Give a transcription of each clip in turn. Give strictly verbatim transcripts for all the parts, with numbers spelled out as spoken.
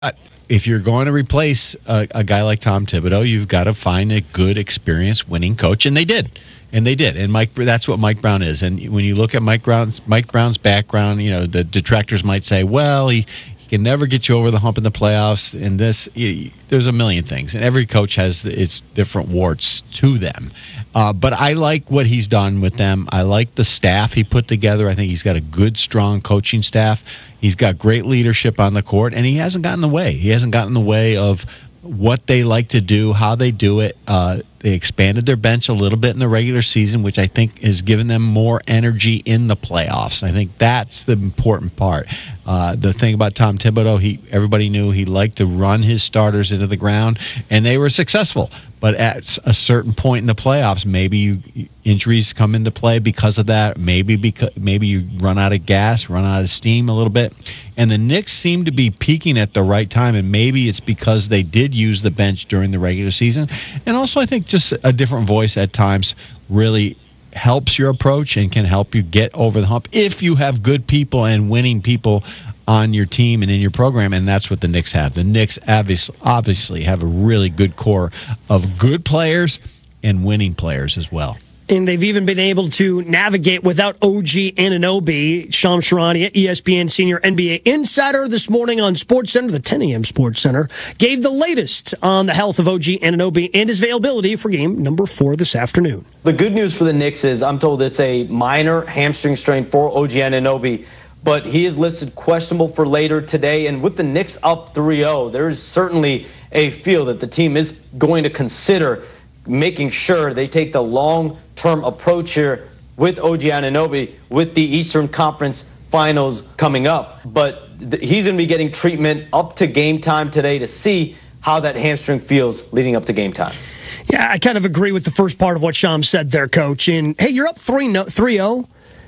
If you're going to replace a, a guy like Tom Thibodeau, you've got to find a good, experienced, winning coach, and they did, and they did. And Mike, that's what Mike Brown is. And when you look at Mike Brown's Mike Brown's background, you know the detractors might say, "Well, he, he can never get you over the hump in the playoffs." And this, you, there's a million things, and every coach has its different warts to them. Uh, but I like what he's done with them. I like the staff he put together. I think he's got a good, strong coaching staff. He's got great leadership on the court, and he hasn't gotten in the way. He hasn't gotten in the way of what they like to do, how they do it. Uh, they expanded their bench a little bit in the regular season, which I think has given them more energy in the playoffs. I think that's the important part. Uh, the thing about Tom Thibodeau, he everybody knew he liked to run his starters into the ground, and they were successful. But at a certain point in the playoffs, maybe you, injuries come into play because of that. Maybe because maybe you run out of gas, run out of steam a little bit. And the Knicks seem to be peaking at the right time, and maybe it's because they did use the bench during the regular season. And also, I think just a different voice at times really helps your approach and can help you get over the hump if you have good people and winning people on your team and in your program, and that's what the Knicks have. The Knicks obviously, obviously have a really good core of good players and winning players as well. And they've even been able to navigate without O G Anunoby. Shams Charania, E S P N senior N B A insider, this morning on SportsCenter, the ten a.m. SportsCenter, gave the latest on the health of O G Anunoby and his availability for game number four this afternoon. The good news for the Knicks is I'm told it's a minor hamstring strain for O G Anunoby, but he is listed questionable for later today. And with the Knicks up three oh, there is certainly a feel that the team is going to consider making sure they take the long-term approach here with O G Anunoby with the Eastern Conference Finals coming up. But th- he's going to be getting treatment up to game time today to see how that hamstring feels leading up to game time. Yeah, I kind of agree with the first part of what Shams said there, Coach. And, hey, you're up three oh.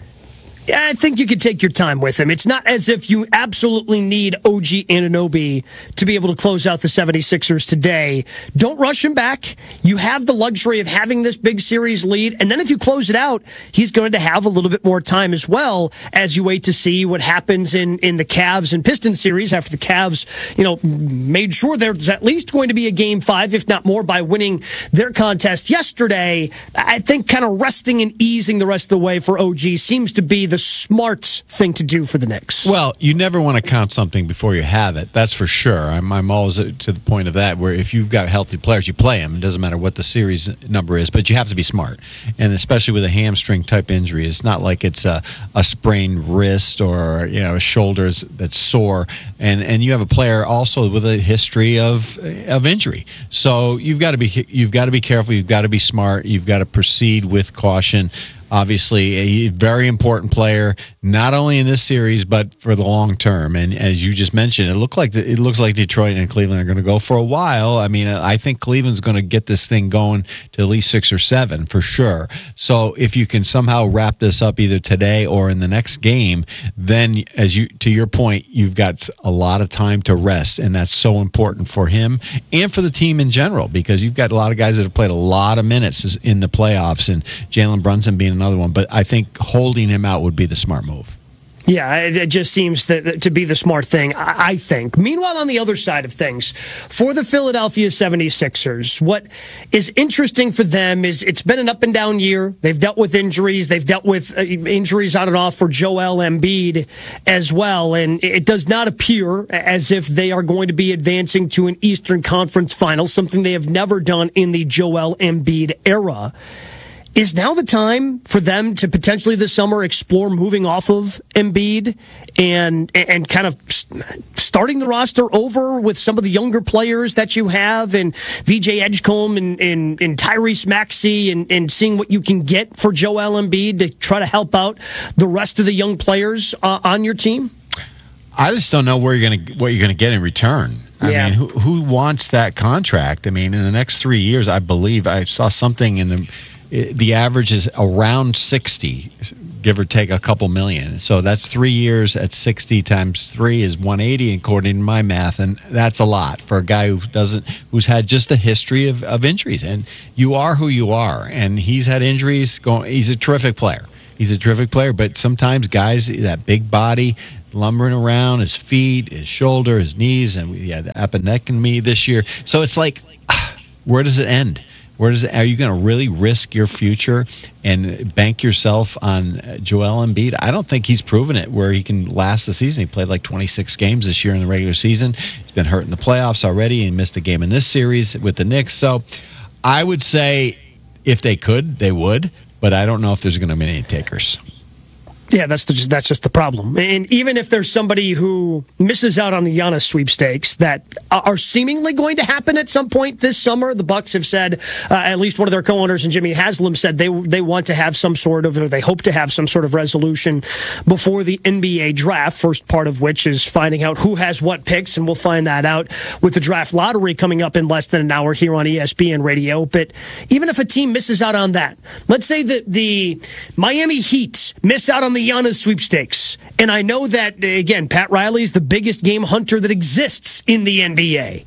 I think you could take your time with him. It's not as if you absolutely need O G Anunoby to be able to close out the seventy-sixers today. Don't rush him back. You have the luxury of having this big series lead, and then if you close it out, he's going to have a little bit more time as well as you wait to see what happens in, in the Cavs and Pistons series after the Cavs, you know, made sure there's at least going to be a game five, if not more, by winning their contest yesterday. I think kind of resting and easing the rest of the way for O G seems to be the smart thing to do for the Knicks. Well, you never want to count something before you have it. That's for sure. I'm, I'm always to the point of that, where if you've got healthy players, you play them. It doesn't matter what the series number is, but you have to be smart. And especially with a hamstring type injury, it's not like it's a, a sprained wrist or, you know, a shoulder that's sore. And and you have a player also with a history of of injury. So you've got to be you've got to be careful. You've got to be smart. You've got to proceed with caution. Obviously, a very important player, not only in this series but for the long term. And as you just mentioned, it looked like the, it looks like Detroit and Cleveland are going to go for a while. I mean, I think Cleveland's going to get this thing going to at least six or seven for sure. So if you can somehow wrap this up either today or in the next game, then as you to your point, you've got a lot of time to rest, and that's so important for him and for the team in general, because you've got a lot of guys that have played a lot of minutes in the playoffs, and Jalen Brunson being another one, but I think holding him out would be the smart move. Yeah, it just seems to, to be the smart thing, I think. Meanwhile, on the other side of things, for the Philadelphia seventy-sixers, what is interesting for them is it's been an up and down year. They've dealt with injuries. They've dealt with injuries on and off for Joel Embiid as well, and it does not appear as if they are going to be advancing to an Eastern Conference final, something they have never done in the Joel Embiid era. Is now the time for them to potentially this summer explore moving off of Embiid and and kind of starting the roster over with some of the younger players that you have, and V J Edgecombe and, and, and Tyrese Maxey, and, and seeing what you can get for Joel Embiid to try to help out the rest of the young players uh, on your team? I just don't know where you're going to what you're going to get in return. I yeah. mean, who who wants that contract? I mean, in the next three years, I believe I saw something in the. The average is around sixty, give or take a couple million. So that's three years at sixty times three is one eighty, according to my math, and that's a lot for a guy who doesn't, who's had just a history of, of injuries. And you are who you are, and he's had injuries. Going, he's a terrific player. He's a terrific player, but sometimes guys, that big body, lumbering around, his feet, his shoulder, his knees, and we had the appendectomy this year. So it's like, where does it end? Where does it, are you going to really risk your future and bank yourself on Joel Embiid? I don't think he's proven it where he can last the season. He played like twenty-six games this year in the regular season. He's been hurt in the playoffs already and missed a game in this series with the Knicks. So I would say if they could, they would, but I don't know if there's going to be any takers. Yeah, that's the, that's just the problem. And even if there's somebody who misses out on the Giannis sweepstakes that are seemingly going to happen at some point this summer, the Bucks have said, uh, at least one of their co-owners and Jimmy Haslam said they they want to have some sort of, or they hope to have some sort of resolution before the N B A draft, first part of which is finding out who has what picks, and we'll find that out with the draft lottery coming up in less than an hour here on E S P N Radio. But even if a team misses out on that, let's say that the Miami Heat miss out on the Giannis sweepstakes. And I know that, again, Pat Riley is the biggest game hunter that exists in the N B A.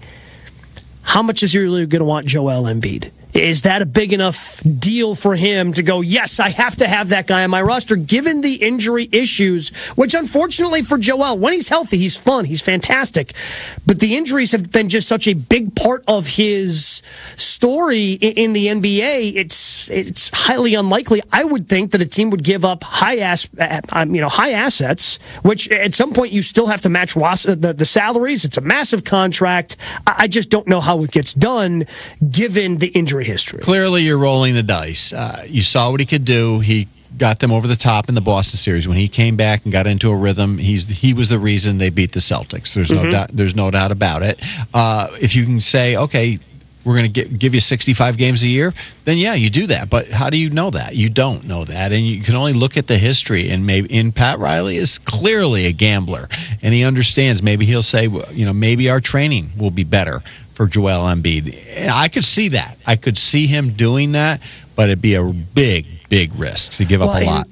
How much is he really going to want Joel Embiid? Is that a big enough deal for him to go, yes, I have to have that guy on my roster, given the injury issues, which unfortunately for Joel, when he's healthy, he's fun, he's fantastic. But the injuries have been just such a big part of his story in the N B A. It's it's highly unlikely. I would think that a team would give up high ass, you know, high assets, which at some point you still have to match the, the salaries. It's a massive contract. I just don't know how it gets done given the injury history. Clearly, you're rolling the dice. Uh, you saw what he could do. He got them over the top in the Boston series when he came back and got into a rhythm. He's he was the reason they beat the Celtics. There's no mm-hmm. doubt. There's no doubt about it. Uh, if you can say, okay, we're going to give you sixty-five games a year, then yeah, you do that. But how do you know that? You don't know that, and you can only look at the history. And maybe, and Pat Riley is clearly a gambler, and he understands. Maybe he'll say, you know, maybe our training will be better for Joel Embiid. I could see that. I could see him doing that, but it'd be a big, big risk to give up well, a lot.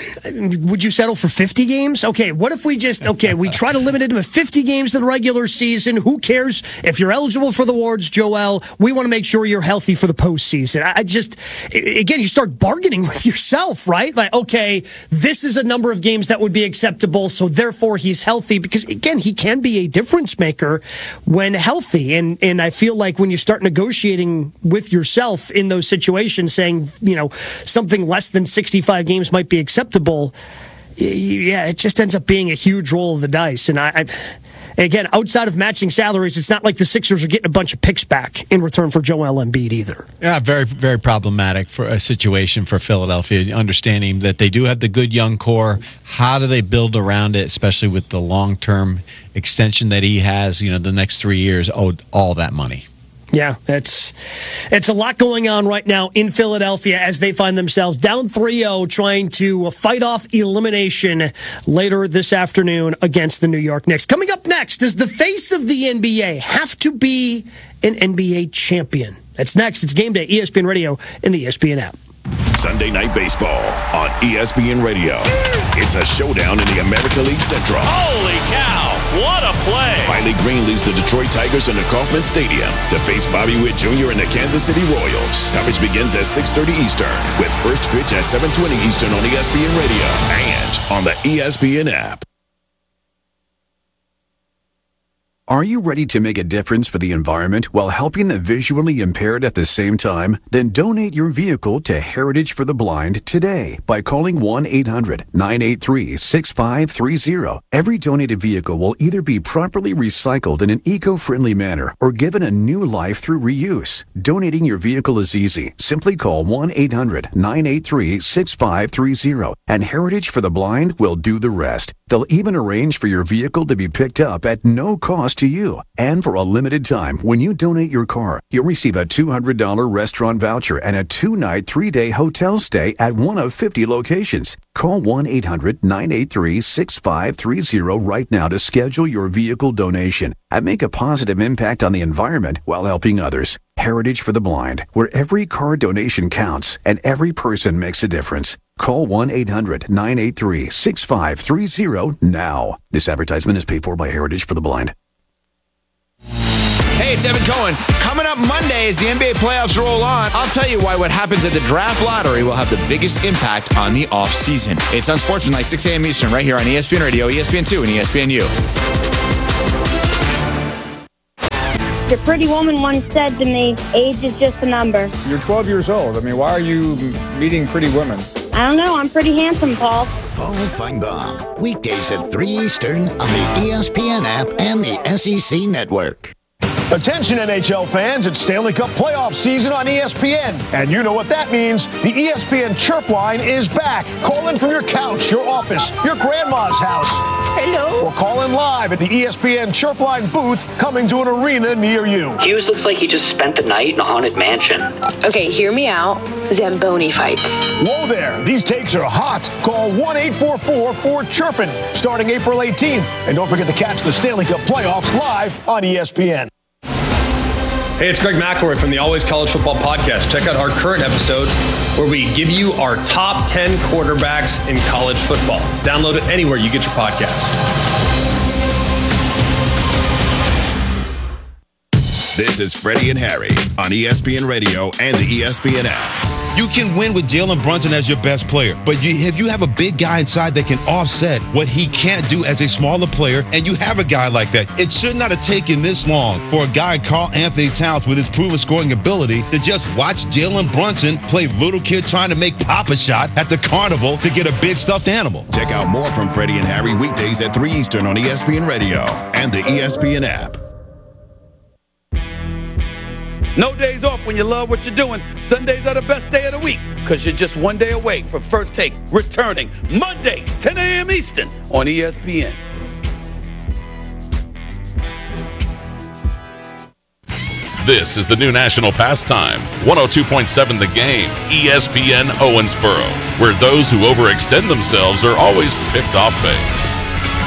Would you settle for fifty games? Okay, what if we just, okay, we try to limit it to fifty games to the regular season. Who cares if you're eligible for the awards, Joel? We want to make sure you're healthy for the postseason. I just, again, you start bargaining with yourself, right? Like, okay, this is a number of games that would be acceptable, so therefore he's healthy. Because, again, he can be a difference maker when healthy. And, and I feel like when you start negotiating with yourself in those situations, saying, you know, something less than sixty-five games might be acceptable. acceptable, yeah, it just ends up being a huge roll of the dice. And I, I, again, outside of matching salaries, it's not like the Sixers are getting a bunch of picks back in return for Joel Embiid either. Yeah, very, very problematic for a situation for Philadelphia, understanding that they do have the good young core. How do they build around it, especially with the long-term extension that he has, you know, the next three years, owed all that money. Yeah, it's it's a lot going on right now in Philadelphia as they find themselves down three oh, trying to fight off elimination later this afternoon against the New York Knicks. Coming up next, does the face of the N B A have to be an N B A champion? That's next. It's Game Day, E S P N Radio, and the E S P N app. Sunday Night Baseball on E S P N Radio. It's a showdown in the American League Central. Holy cow, what a play. Riley Green leads the Detroit Tigers into Kauffman Stadium to face Bobby Witt Junior and the Kansas City Royals. Coverage begins at six thirty Eastern with first pitch at seven twenty Eastern on E S P N Radio and on the E S P N app. Are you ready to make a difference for the environment while helping the visually impaired at the same time? Then donate your vehicle to Heritage for the Blind today by calling one eight hundred nine eight three six five three zero. Every donated vehicle will either be properly recycled in an eco-friendly manner or given a new life through reuse. Donating your vehicle is easy. Simply call one eight hundred nine eight three six five three zero and Heritage for the Blind will do the rest. They'll even arrange for your vehicle to be picked up at no cost to you. And for a limited time, when you donate your car, you'll receive a two hundred dollars restaurant voucher and a two-night, three-day hotel stay at one of fifty locations. Call one eight hundred nine eight three six five three zero right now to schedule your vehicle donation and make a positive impact on the environment while helping others. Heritage for the Blind, where every car donation counts and every person makes a difference. Call one eight hundred nine eight three six five three zero now. This advertisement is paid for by Heritage for the Blind. Hey, Hey, it's Evan Cohen. Coming up Monday as the N B A playoffs roll on, I'll tell you why what happens at the draft lottery will have the biggest impact on the offseason. It's on Sportsman, six a.m. Eastern, right here on E S P N Radio, E S P N two, and E S P N U. The pretty woman once said to me, age is just a number. You're twelve years old. I mean, why are you meeting pretty women? I don't know. I'm pretty handsome, Paul. Paul Feinbaum, weekdays at three Eastern on the E S P N app and the S E C Network. Attention N H L fans, it's Stanley Cup playoff season on E S P N. And you know what that means. The E S P N Chirp line is back. Call in from your couch, your office, your grandma's house. Hello. Or call in live at the E S P N Chirp line booth coming to an arena near you. Hughes looks like he just spent the night in a haunted mansion. Okay, hear me out. Zamboni fights. Whoa there. These takes are hot. Call one eight four four four chirpin starting April eighteenth. And don't forget to catch the Stanley Cup playoffs live on E S P N. Hey, it's Greg McElroy from the Always College Football Podcast. Check out our current episode where we give you our top ten quarterbacks in college football. Download it anywhere you get your podcast. This is Freddie and Harry on E S P N Radio and the E S P N app. You can win with Jalen Brunson as your best player, but you, if you have a big guy inside that can offset what he can't do as a smaller player, and you have a guy like that, it should not have taken this long for a guy, Karl Anthony Towns, with his proven scoring ability, to just watch Jalen Brunson play little kid trying to make Papa Shot at the carnival to get a big stuffed animal. Check out more from Freddie and Harry weekdays at three Eastern on E S P N Radio and the E S P N app. No days off when you love what you're doing. Sundays are the best day of the week because you're just one day away from First Take returning Monday, ten a.m. Eastern on E S P N. This is the new national pastime, one oh two point seven The Game, E S P N Owensboro, where those who overextend themselves are always picked off base.